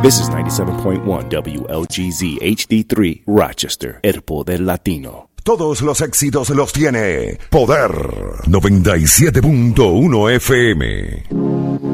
This is 97.1 WLGZ HD3 Rochester, El Poder Latino. Todos los éxitos los tiene Poder 97.1 FM.